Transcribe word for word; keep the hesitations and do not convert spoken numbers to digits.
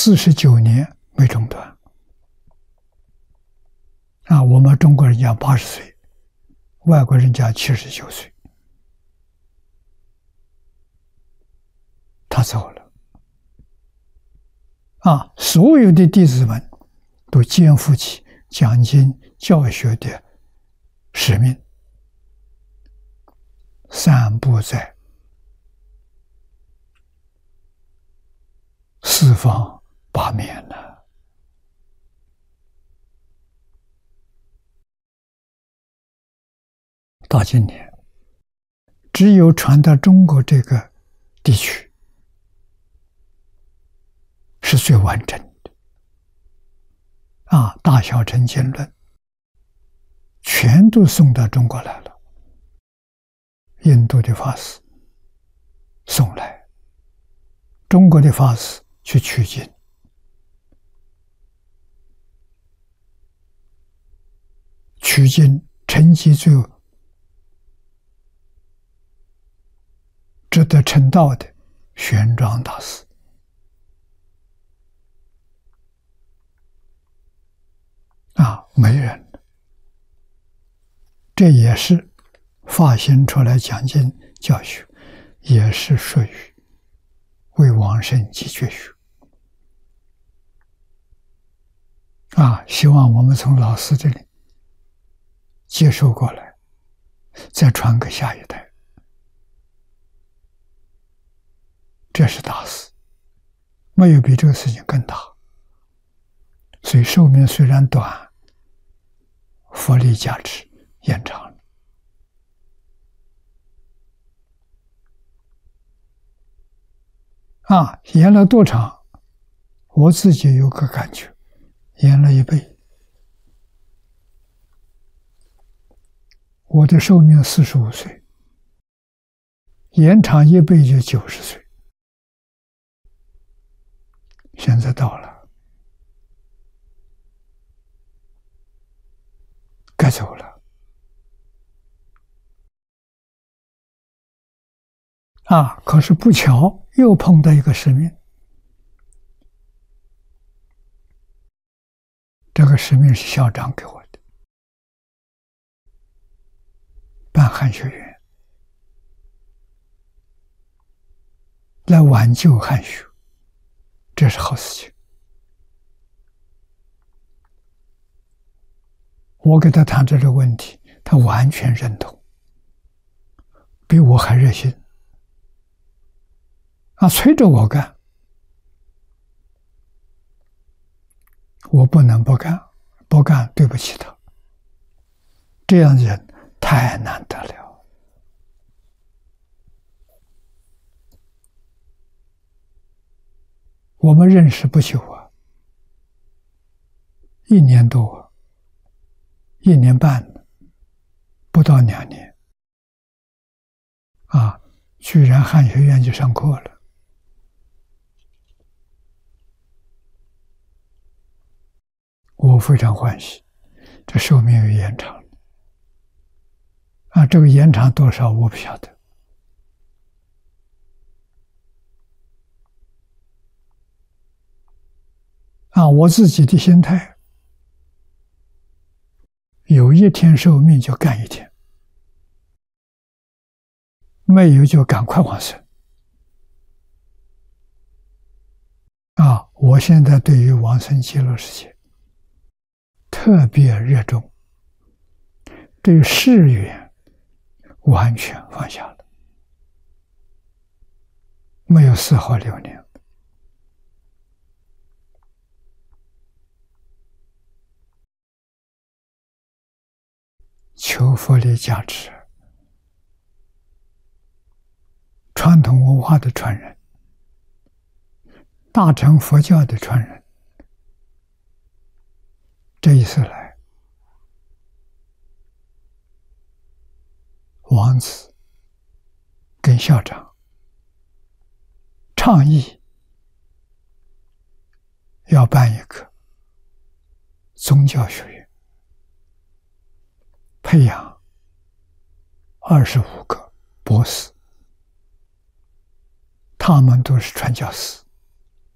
四十九年没中断。啊，我们中国人讲八十岁，外国人讲七十九岁，他走了。啊，所有的弟子们都肩负起讲经教学的使命，散布在四方八面呢。到今年，只有传到中国这个地区是最完整的。啊，大小乘经论全都送到中国来了，印度的法师送来，中国的法师去取经，取经成绩最值得称道的玄奘大师。啊，没人了，这也是发心出来讲经教学，也是属于为往生及觉学。啊，希望我们从老师这里接受过来，再传给下一代。这是大事，没有比这个事情更大。所以寿命虽然短，佛力价值延长了。啊，延了多长？我自己有个感觉，延了一倍。我的寿命四十五岁，延长一倍就九十岁。现在到了，该走了。啊，可是不巧又碰到一个使命。这个使命是校长给我的，办汉学院，来挽救汉学，这是好事情。我给他谈这个问题，他完全认同，比我还热心。啊，催着我干，我不能不干，不干对不起他。这样的人太难得了。我们认识不久啊，一年多，一年半，不到两年，啊，居然汉学院就上课了。我非常欢喜，这寿命又延长了。啊，这个延长多少我不晓得。啊，我自己的心态，有一天寿命就干一天，没有就赶快往生。啊，我现在对于往生极乐世界特别热衷，对世缘完全放下了，没有丝毫留恋。求佛力加持，传统文化的传人，大乘佛教的传人，这一次来，王子跟校长倡议要办一个宗教学院，培养二十五个博士，他们都是传教士。